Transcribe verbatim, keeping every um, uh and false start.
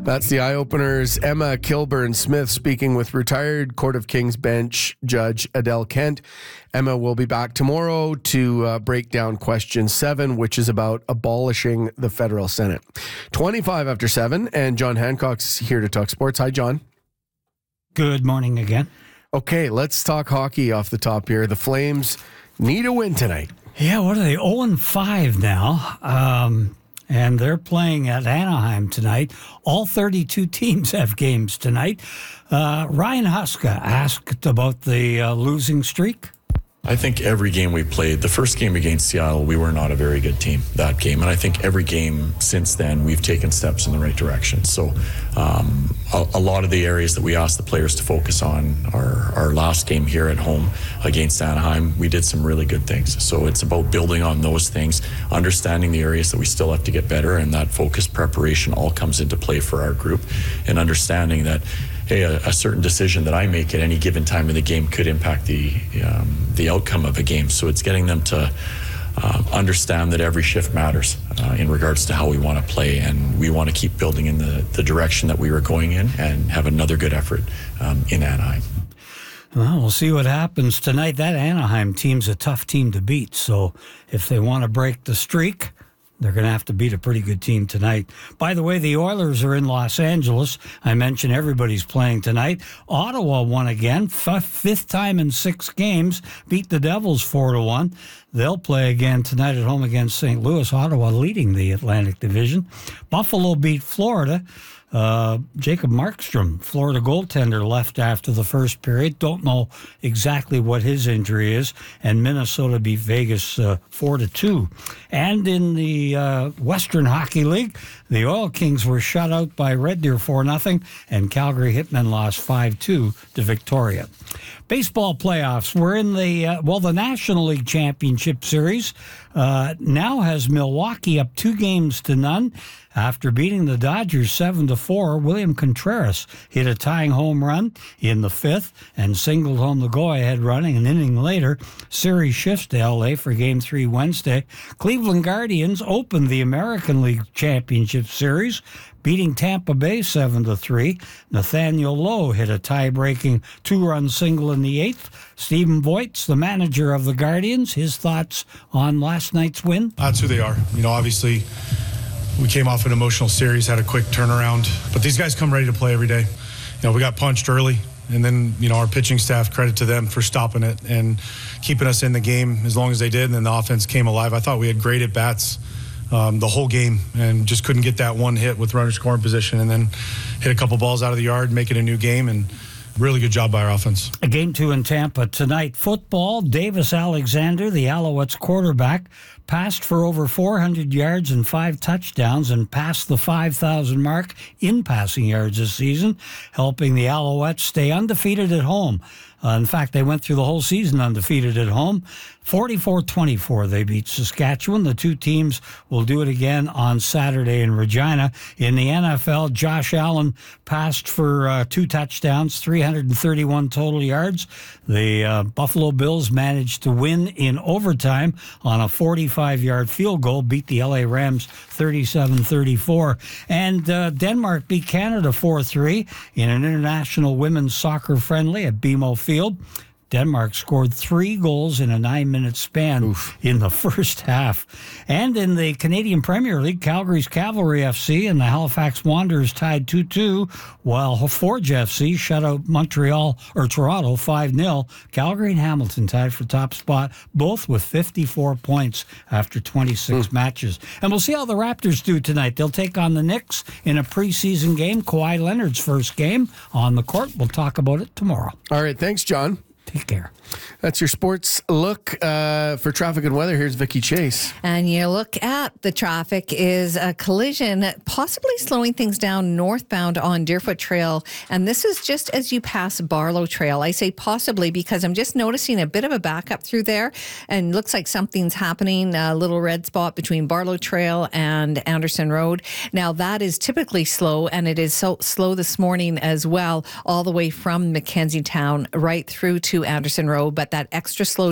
That's the Eye Openers. Emma Kilburn-Smith speaking with retired Court of King's Bench Judge Adele Kent. Emma will be back tomorrow to uh, break down question seven, which is about abolishing the federal Senate. twenty-five after seven, and John Hancock's here to talk sports. Hi, John. Good morning again. Okay, let's talk hockey off the top here. The Flames need a win tonight. Yeah, what are they? oh and five now. Um, and they're playing at Anaheim tonight. All thirty-two teams have games tonight. Uh, Ryan Huska asked about the uh, losing streak. I think every game we played, the first game against Seattle, we were not a very good team that game. And I think every game since then, we've taken steps in the right direction. So um, a, a lot of the areas that we asked the players to focus on, our, our last game here at home against Anaheim, we did some really good things. So it's about building on those things, understanding the areas that we still have to get better, and that focused preparation all comes into play for our group, and understanding that hey, a, a certain decision that I make at any given time in the game could impact the um, the outcome of a game. So it's getting them to uh, understand that every shift matters uh, in regards to how we want to play, and we want to keep building in the, the direction that we were going in and have another good effort um, in Anaheim. Well, we'll see what happens tonight. That Anaheim team's a tough team to beat, so if they want to break the streak, they're going to have to beat a pretty good team tonight. By the way, the Oilers are in Los Angeles. I mentioned everybody's playing tonight. Ottawa won again, f- fifth time in six games, beat the Devils four to one. They'll play again tonight at home against Saint Louis. Ottawa leading the Atlantic Division. Buffalo beat Florida. Uh, Jacob Markstrom, Florida goaltender, left after the first period. Don't know exactly what his injury is. And Minnesota beat Vegas uh, four to two. And in the uh, Western Hockey League, the Oil Kings were shut out by Red Deer four nothing, and Calgary Hitmen lost five two to Victoria. Baseball playoffs. We're in the, uh, well, the National League Championship Series uh, now has Milwaukee up two games to none. After beating the Dodgers seven to four, William Contreras hit a tying home run in the fifth and singled home the go-ahead run. An inning later, series shifts to L A for Game three Wednesday. Cleveland Guardians opened the American League Championship Series, beating Tampa Bay seven to three. Nathaniel Lowe hit a tie-breaking two-run single in the eighth. Stephen Voigt's the manager of the Guardians. His thoughts on last night's win? That's who they are. You know, obviously, we came off an emotional series, had a quick turnaround, but these guys come ready to play every day. You know, we got punched early, and then, you know, our pitching staff, credit to them for stopping it and keeping us in the game as long as they did, and then the offense came alive. I thought we had great at-bats um, the whole game and just couldn't get that one hit with runner scoring position, and then hit a couple balls out of the yard, make it a new game, and really good job by our offense. A game two in Tampa tonight. Football, Davis Alexander, the Alouettes quarterback, passed for over four hundred yards and five touchdowns and passed the five thousand mark in passing yards this season, helping the Alouettes stay undefeated at home. Uh, in fact, they went through the whole season undefeated at home. forty-four twenty-four, they beat Saskatchewan. The two teams will do it again on Saturday in Regina. In the N F L, Josh Allen passed for uh, two touchdowns, three hundred thirty-one total yards. The uh, Buffalo Bills managed to win in overtime on a forty-five-yard field goal, beat the L A Rams thirty-seven thirty-four. And uh, Denmark beat Canada four three in an international women's soccer friendly at B M O Field. Denmark scored three goals in a nine-minute span Oof. in the first half. And in the Canadian Premier League, Calgary's Cavalry F C and the Halifax Wanderers tied two two, while Forge F C shut out Montreal or Toronto five nil. Calgary and Hamilton tied for top spot, both with fifty-four points after twenty-six mm. matches. And we'll see how the Raptors do tonight. They'll take on the Knicks in a preseason game, Kawhi Leonard's first game on the court. We'll talk about it tomorrow. All right, thanks, John. Take care. That's your sports look. Uh, for traffic and weather, here's Vicki Chase. And you look at the traffic is a collision, possibly slowing things down northbound on Deerfoot Trail. And this is just as you pass Barlow Trail. I say possibly because I'm just noticing a bit of a backup through there. And looks like something's happening, a little red spot between Barlow Trail and Anderson Road. Now, that is typically slow, and it is so slow this morning as well, all the way from Mackenzie Town right through to Anderson Road. But that extra slow